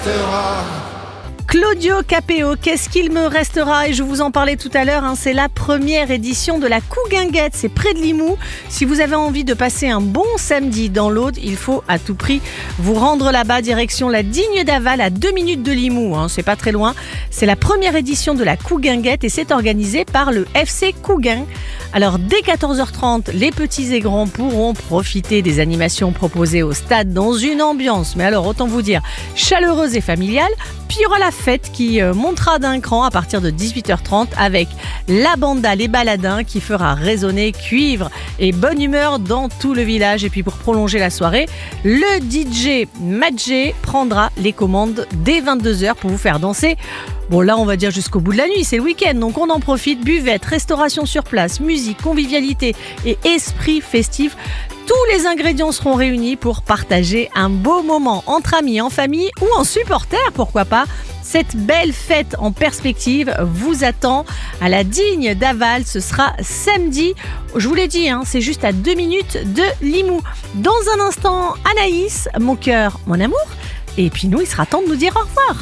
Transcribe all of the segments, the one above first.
restera. Claudio Capéo, qu'est-ce qu'il me restera? Et je vous en parlais tout à l'heure, c'est la première édition de la Couguinguette, c'est près de Limoux. Si vous avez envie de passer un bon samedi dans l'Aude, il faut à tout prix vous rendre là-bas, direction la Digne d'Aval, à 2 minutes de Limoux, c'est pas très loin. C'est la première édition de la Couguinguette et c'est organisé par le FC Couguin. Alors dès 14h30, les petits et grands pourront profiter des animations proposées au stade dans une ambiance, mais alors autant vous dire, chaleureuse et familiale. Puis il y aura la fête qui montera d'un cran à partir de 18h30 avec la banda Les Baladins qui fera résonner cuivre et bonne humeur dans tout le village. Et puis pour prolonger la soirée, le DJ Madjé prendra les commandes dès 22h pour vous faire danser. Bon là on va dire jusqu'au bout de la nuit, c'est le week-end, donc on en profite. Buvette, restauration sur place, musique, convivialité et esprit festif. Tous les ingrédients seront réunis pour partager un beau moment entre amis, en famille ou en supporters, pourquoi pas. Cette belle fête en perspective vous attend à la Digne d'Aval. Ce sera samedi. Je vous l'ai dit, c'est juste à 2 minutes de Limoux. Dans un instant, Anaïs, mon cœur, mon amour. Et puis nous, il sera temps de nous dire au revoir.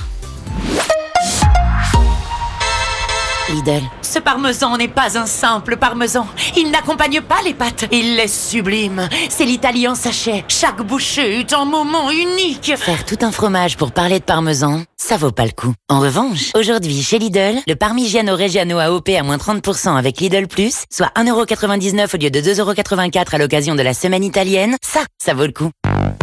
Lidl. Ce parmesan n'est pas un simple parmesan. Il n'accompagne pas les pâtes. Il est sublime. C'est l'Italie en sachet. Chaque bouchée est un moment unique. Faire tout un fromage pour parler de parmesan, ça vaut pas le coup. En revanche, aujourd'hui chez Lidl, le Parmigiano Reggiano AOP à moins 30% avec Lidl Plus, soit 1,99€ au lieu de 2,84€ à l'occasion de la semaine italienne, ça vaut le coup.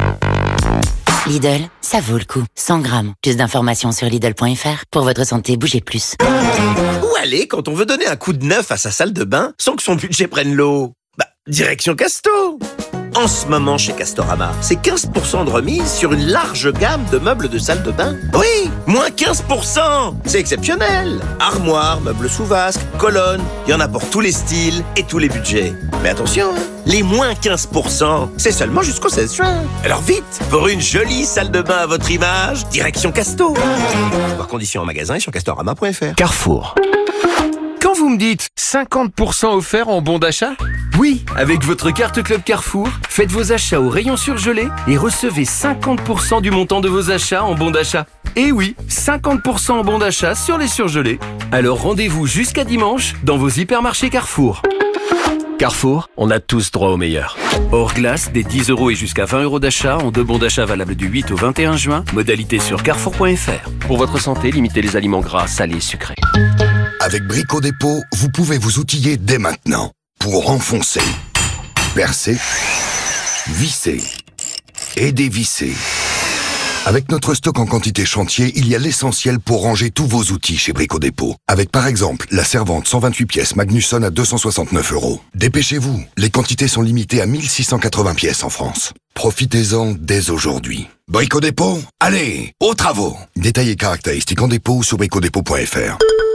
Lidl, ça vaut le coup. 100 grammes. Plus d'informations sur Lidl.fr. Pour votre santé, bougez plus. Où aller quand on veut donner un coup de neuf à sa salle de bain sans que son budget prenne l'eau? Direction Casto. En ce moment chez Castorama, c'est 15% de remise sur une large gamme de meubles de salle de bain. Oui, moins 15%. C'est exceptionnel. Armoires, meubles sous vasque, colonnes, il y en a pour tous les styles et tous les budgets. Mais attention, les moins 15%, c'est seulement jusqu'au 16 juin. Alors vite, pour une jolie salle de bain à votre image, direction Casto. Voir conditions en magasin et sur castorama.fr. Carrefour. Quand vous me dites 50% offert en bon d'achat? Oui, avec votre carte Club Carrefour, faites vos achats au rayon surgelé et recevez 50% du montant de vos achats en bon d'achat. Et oui, 50% en bon d'achat sur les surgelés. Alors rendez-vous jusqu'à dimanche dans vos hypermarchés Carrefour. Carrefour, on a tous droit au meilleur. Hors glace, des 10€ et jusqu'à 20€ d'achat en 2 bons d'achat valables du 8 au 21 juin. Modalité sur carrefour.fr. Pour votre santé, limitez les aliments gras, salés et sucrés. Avec Brico Dépôt, vous pouvez vous outiller dès maintenant pour enfoncer, percer, visser et dévisser. Avec notre stock en quantité chantier, il y a l'essentiel pour ranger tous vos outils chez Brico Dépôt. Avec par exemple la servante 128 pièces Magnusson à 269€. Dépêchez-vous, les quantités sont limitées à 1680 pièces en France. Profitez-en dès aujourd'hui. Brico Dépôt, allez, aux travaux. Détails et caractéristiques en dépôt ou sur bricodépôt.fr.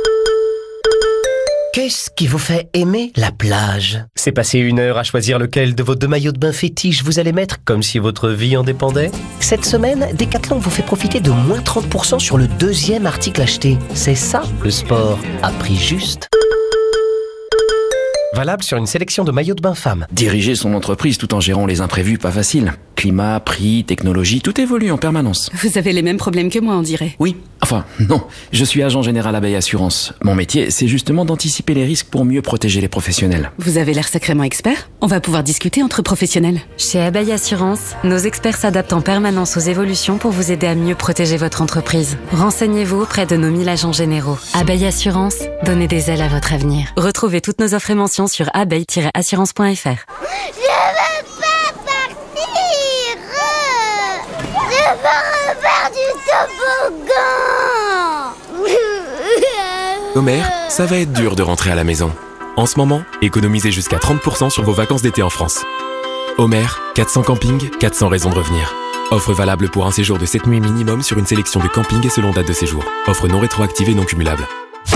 Qu'est-ce qui vous fait aimer la plage? C'est passer 1 heure à choisir lequel de vos 2 maillots de bain fétiches vous allez mettre comme si votre vie en dépendait? Cette semaine, Decathlon vous fait profiter de moins 30% sur le 2e article acheté. C'est ça, le sport à prix juste. Valable sur une sélection de maillots de bain femmes. Diriger son entreprise tout en gérant les imprévus, pas facile. Climat, prix, technologie, tout évolue en permanence. Vous avez les mêmes problèmes que moi, on dirait. Oui, enfin, non. Je suis agent général Abeille Assurance. Mon métier, c'est justement d'anticiper les risques pour mieux protéger les professionnels. Vous avez l'air sacrément expert. On va pouvoir discuter entre professionnels. Chez Abeille Assurance, nos experts s'adaptent en permanence aux évolutions pour vous aider à mieux protéger votre entreprise. Renseignez-vous auprès de nos 1000 agents généraux. Abeille Assurance, donnez des ailes à votre avenir. Retrouvez toutes nos offres et mentions sur abeille-assurance.fr. Je veux pas partir. Je veux refaire du toboggan. Homer, ça va être dur de rentrer à la maison. En ce moment, économisez jusqu'à 30% sur vos vacances d'été en France. Homer, 400 campings, 400 raisons de revenir. Offre valable pour un séjour de 7 nuits minimum sur une sélection de campings et selon date de séjour. Offre non rétroactive et non cumulable.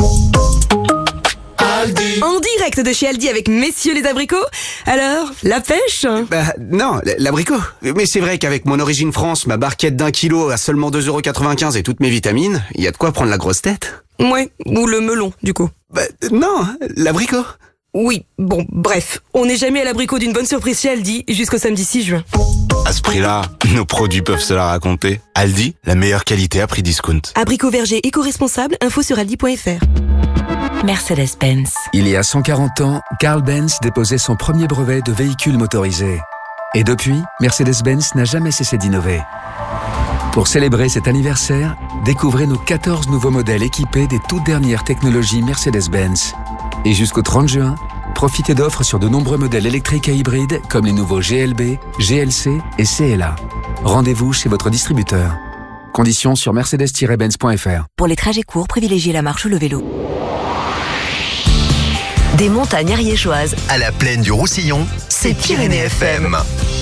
En direct de chez Aldi avec messieurs les abricots. Alors, la pêche? Non, l'abricot. Mais c'est vrai qu'avec mon origine France, ma barquette d'1 kilo à seulement 2,95€ et toutes mes vitamines, il y a de quoi prendre la grosse tête. Ouais, ou le melon, du coup. Non, l'abricot. Oui, bon, bref. On n'est jamais à l'abricot d'une bonne surprise chez Aldi jusqu'au samedi 6 juin. À ce prix-là, nos produits peuvent se la raconter. Aldi, la meilleure qualité à prix discount. Abricot verger éco-responsable, info sur aldi.fr. Mercedes-Benz. Il y a 140 ans, Carl Benz déposait son premier brevet de véhicule motorisé. Et depuis, Mercedes-Benz n'a jamais cessé d'innover. Pour célébrer cet anniversaire, découvrez nos 14 nouveaux modèles équipés des toutes dernières technologies Mercedes-Benz. Et jusqu'au 30 juin, profitez d'offres sur de nombreux modèles électriques et hybrides comme les nouveaux GLB, GLC et CLA. Rendez-vous chez votre distributeur. Conditions sur mercedes-benz.fr. Pour les trajets courts, privilégiez la marche ou le vélo. Des montagnes ariégeoises à la plaine du Roussillon, c'est Pyrénées FM.